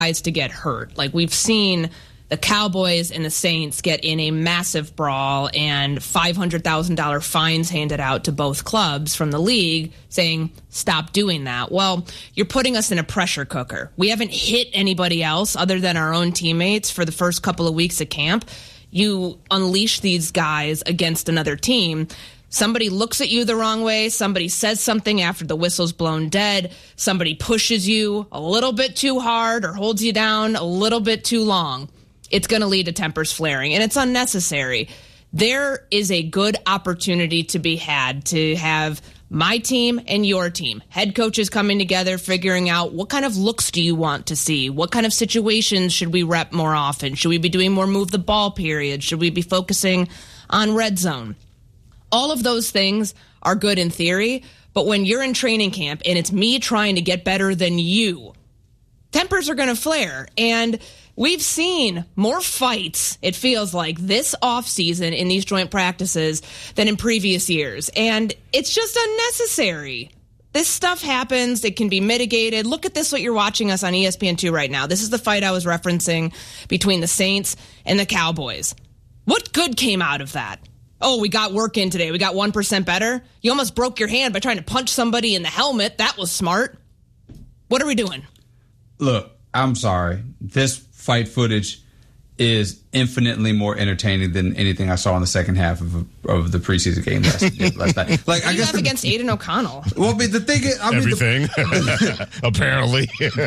guys to get hurt. Like, we've seen the Cowboys and the Saints get in a massive brawl and $500,000 fines handed out to both clubs from the league saying, stop doing that. Well, you're putting us in a pressure cooker. We haven't hit anybody else other than our own teammates for the first couple of weeks of camp. You unleash these guys against another team. Somebody looks at you the wrong way. Somebody says something after the whistle's blown dead. Somebody pushes you a little bit too hard or holds you down a little bit too long. It's going to lead to tempers flaring, and it's unnecessary. There is a good opportunity to be had to have my team and your team, head coaches coming together, figuring out what kind of looks do you want to see? What kind of situations should we rep more often? Should we be doing more move the ball periods? Should we be focusing on red zone? All of those things are good in theory, but when you're in training camp and it's me trying to get better than you, tempers are going to flare. And we've seen more fights, it feels like, this offseason in these joint practices than in previous years. And it's just unnecessary. This stuff happens. It can be mitigated. Look at this, what you're watching us on ESPN2 right now. This is the fight I was referencing between the Saints and the Cowboys. What good came out of that? Oh, we got work in today. We got 1% better. You almost broke your hand by trying to punch somebody in the helmet. That was smart. What are we doing? Look, I'm sorry. This fight footage is infinitely more entertaining than anything I saw in the second half of the preseason game last night. Like, I guess against Aiden O'Connell. Well, the thing is, everything apparently.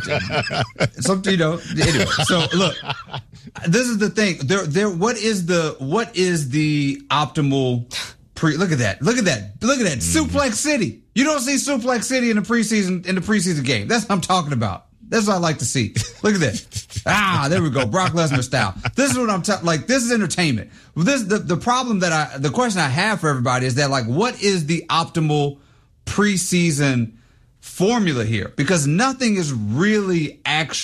Anyway, so look, this is the thing. What is the optimal look at that. Suplex City. You don't see Suplex City in the preseason game. That's what I'm talking about. That's what I like to see. Look at that. There we go. Brock Lesnar style. This is what I'm talking. Like, this is entertainment. The question I have for everybody is that, like, what is the optimal preseason formula here? Because nothing is really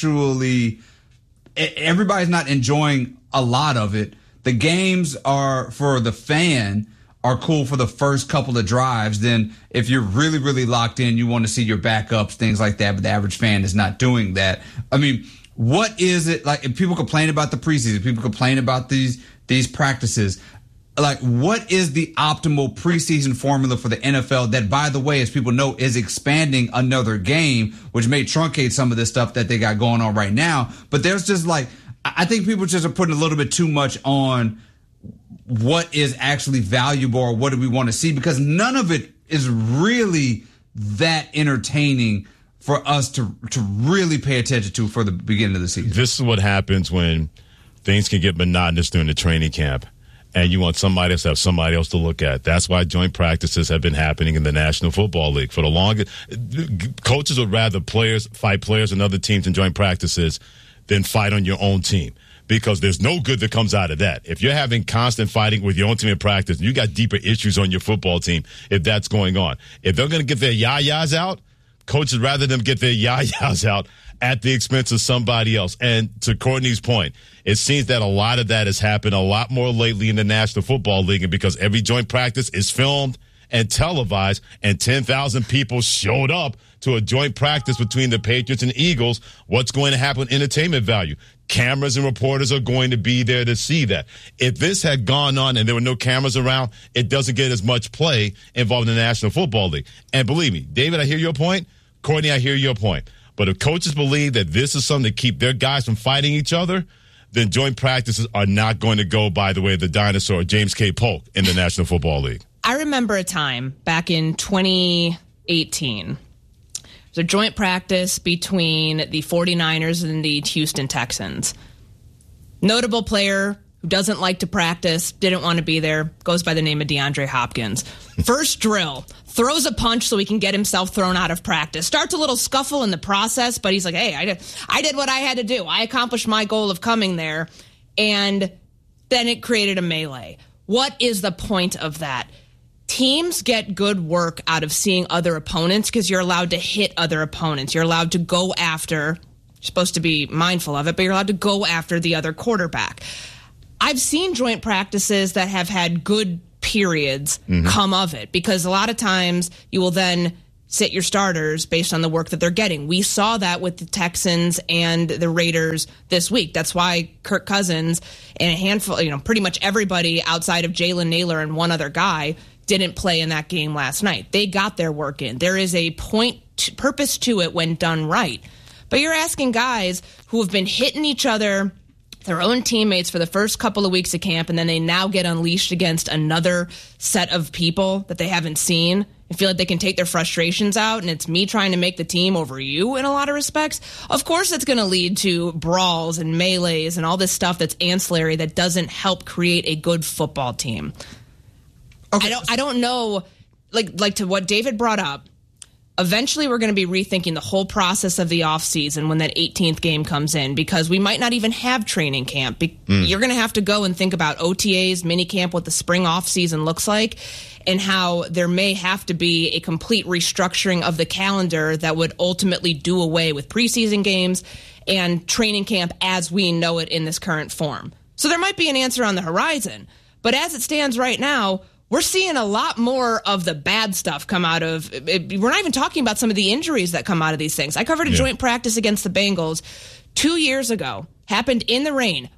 everybody's not enjoying a lot of it. The games are, for the fan, are cool for the first couple of drives. Then if you're really, really locked in, you want to see your backups, things like that. But the average fan is not doing that. I mean, what is it like? If people complain about the preseason, people complain about these practices. Like, what is the optimal preseason formula for the NFL that, by the way, as people know, is expanding another game, which may truncate some of this stuff that they got going on right now. But there's just like, I think people just are putting a little bit too much on what is actually valuable or what do we want to see, because none of it is really that entertaining for us to really pay attention to for the beginning of the season. This is what happens when things can get monotonous during the training camp and you want somebody else to have somebody else to look at. That's why joint practices have been happening in the National Football League. For the longest, coaches would rather fight players and other teams in joint practices than fight on your own team, because there's no good that comes out of that. If you're having constant fighting with your own team in practice, you got deeper issues on your football team if that's going on. If they're going to get their yayas out, coaches rather them get their yayas out at the expense of somebody else. And to Courtney's point, it seems that a lot of that has happened a lot more lately in the National Football League, and because every joint practice is filmed and televised, and 10,000 people showed up to a joint practice between the Patriots and Eagles, what's going to happen with entertainment value? Cameras and reporters are going to be there to see that. If this had gone on and there were no cameras around, it doesn't get as much play involved in the National Football League. And believe me, David, I hear your point. Courtney, I hear your point. But if coaches believe that this is something to keep their guys from fighting each other, then joint practices are not going to go by the way of the dinosaur, James K. Polk, in the National Football League. I remember a time back in 2018. It was a joint practice between the 49ers and the Houston Texans. Notable player who doesn't like to practice, didn't want to be there, goes by the name of DeAndre Hopkins. First drill, throws a punch so he can get himself thrown out of practice. Starts a little scuffle in the process, but he's like, hey, I did what I had to do. I accomplished my goal of coming there. And then it created a melee. What is the point of that? Teams get good work out of seeing other opponents because you're allowed to hit other opponents. You're allowed to go after, you're supposed to be mindful of it, but you're allowed to go after the other quarterback. I've seen joint practices that have had good periods come of it, because a lot of times you will then sit your starters based on the work that they're getting. We saw that with the Texans and the Raiders this week. That's why Kirk Cousins and a handful, pretty much everybody outside of Jalen Naylor and one other guy didn't play in that game last night. They got their work in. There is a purpose to it when done right. But you're asking guys who have been hitting each other, their own teammates, for the first couple of weeks of camp, and then they now get unleashed against another set of people that they haven't seen and feel like they can take their frustrations out, and it's me trying to make the team over you in a lot of respects. Of course it's going to lead to brawls and melees and all this stuff that's ancillary that doesn't help create a good football team. Okay. I don't know, like to what David brought up, eventually we're going to be rethinking the whole process of the offseason when that 18th game comes in, because we might not even have training camp. You're going to have to go and think about OTAs, minicamp, what the spring offseason looks like, and how there may have to be a complete restructuring of the calendar that would ultimately do away with preseason games and training camp as we know it in this current form. So there might be an answer on the horizon. But as it stands right now, we're seeing a lot more of the bad stuff come out of it. We're not even talking about some of the injuries that come out of these things. I covered a joint practice against the Bengals 2 years ago. Happened in the rain.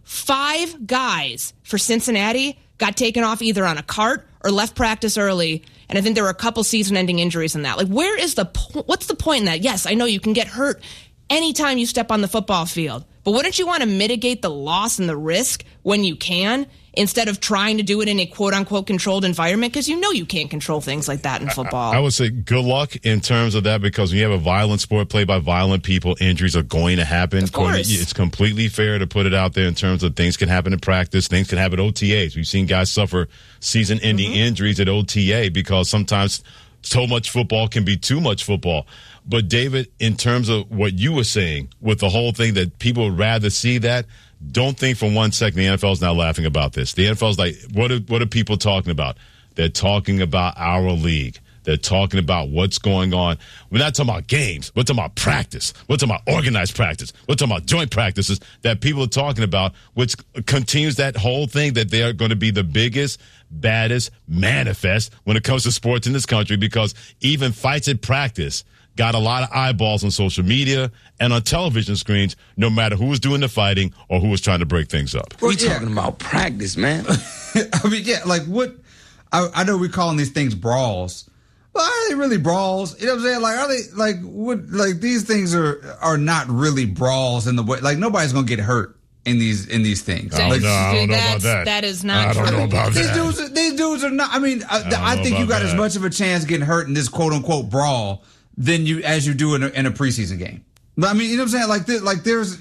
5 guys for Cincinnati got taken off either on a cart or left practice early. And I think there were a couple season-ending injuries in that. Like, where is what's the point in that? Yes, I know you can get hurt anytime you step on the football field. But wouldn't you want to mitigate the loss and the risk when you can, instead of trying to do it in a quote-unquote controlled environment? Because you can't control things like that in football. I would say good luck in terms of that, because when you have a violent sport played by violent people, injuries are going to happen. Of course. It's completely fair to put it out there in terms of things can happen in practice, things can happen at OTAs. We've seen guys suffer season-ending injuries at OTA because sometimes so much football can be too much football. But, David, in terms of what you were saying with the whole thing that people would rather see that, don't think for 1 second the NFL's not laughing about this. The NFL's like, what are people talking about? They're talking about our league. They're talking about what's going on. We're not talking about games. We're talking about practice. We're talking about organized practice. We're talking about joint practices that people are talking about, which continues that whole thing that they are going to be the biggest, baddest manifest when it comes to sports in this country, because even fights at practice got a lot of eyeballs on social media and on television screens, no matter who was doing the fighting or who was trying to break things up. We're talking about practice, man. I mean, like what? I know we're calling these things brawls, but are they really brawls? You know what I'm saying? Like, are they like what? Like, these things are not really brawls in the way. Like, nobody's gonna get hurt in these things. I don't know about that. That is not true. I don't know about that. These dudes are not. I mean, I think you got as much of a chance getting hurt in this quote unquote brawl than as you do in a preseason game. But I mean, you know what I'm saying? Like there's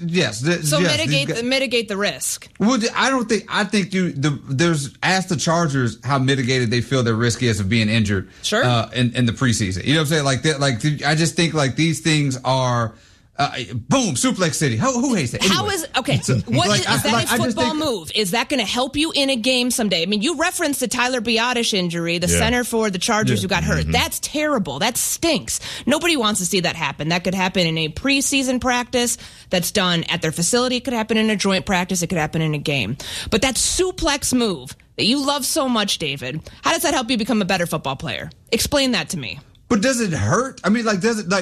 mitigate the risk. Well, I think there's ask the Chargers how mitigated they feel their risk is of being injured. Sure. In the preseason, you know what I'm saying? I just think like these things are. Boom, Suplex City. Who hates that? Anyway. How is okay? So what is that a football move? Is that going to help you in a game someday? I mean, you referenced the Tyler Biadasz injury, the center for the Chargers who got hurt. That's terrible. That stinks. Nobody wants to see that happen. That could happen in a preseason practice that's done at their facility. It could happen in a joint practice. It could happen in a game. This suplex move that you love so much, David, how does that help you become a better football player? Explain that to me. But does it hurt? I mean, this is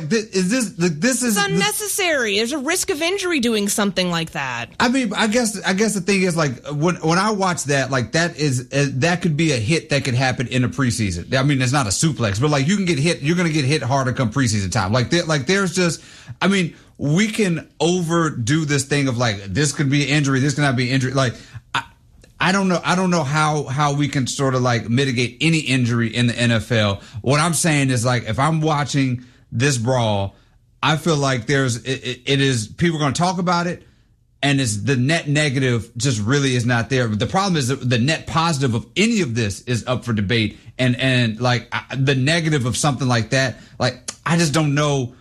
it's unnecessary. There's a risk of injury doing something like that. I mean, I guess the thing is, like, when I watch that, like, that could be a hit that could happen in a preseason. I mean, it's not a suplex, but like, you can get hit. You're going to get hit harder come preseason time. There's just, I mean, we can overdo this thing of like, this could be an injury, this could not be an injury. Like, I don't know how we can sort of like mitigate any injury in the NFL. What I'm saying is, like, if I'm watching this brawl, I feel like it is people are going to talk about it, and it's the net negative just really is not there. But the problem is that the net positive of any of this is up for debate, and like the negative of something like that, like I just don't know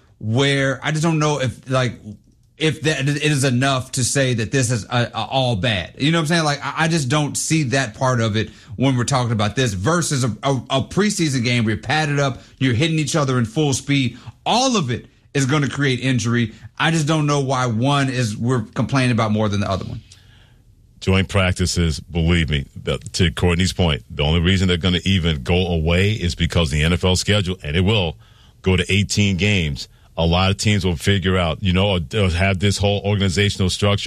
if that it is enough to say that this is all bad. You know what I'm saying? Like, I just don't see that part of it when we're talking about this versus a preseason game where you're padded up, you're hitting each other in full speed. All of it is going to create injury. I just don't know why we're complaining about more than the other one. Joint practices, believe me, to Courtney's point, the only reason they're going to even go away is because the NFL schedule, and it will, go to 18 games. A lot of teams will figure out, or have this whole organizational structure